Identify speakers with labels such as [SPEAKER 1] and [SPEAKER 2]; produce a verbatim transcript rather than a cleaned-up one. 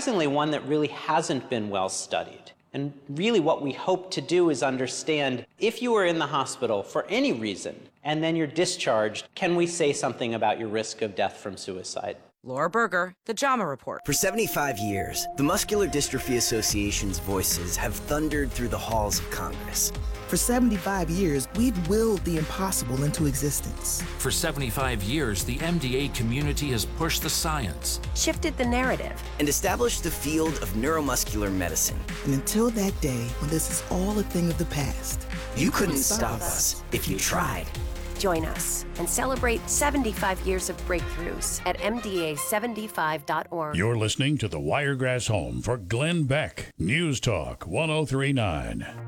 [SPEAKER 1] surprisingly one that really hasn't been well studied. And really what we hope to do is understand, if you are in the hospital for any reason, and then you're discharged, can we say something about your risk of death from suicide?
[SPEAKER 2] Laura Berger, The JAMA Report.
[SPEAKER 3] For seventy-five years, the Muscular Dystrophy Association's voices have thundered through the halls of Congress.
[SPEAKER 4] For seventy-five years, we've willed the impossible into existence.
[SPEAKER 5] For seventy-five years, the M D A community has pushed the science,
[SPEAKER 6] shifted the narrative,
[SPEAKER 3] and established the field of neuromuscular medicine.
[SPEAKER 4] And until that day, when this is all a thing of the past,
[SPEAKER 3] you, you couldn't, couldn't stop us if you tried.
[SPEAKER 6] Join us and celebrate seventy-five years of breakthroughs at M D A seventy-five dot org.
[SPEAKER 7] You're listening to the Wiregrass Home for Glenn Beck. News Talk one oh three point nine.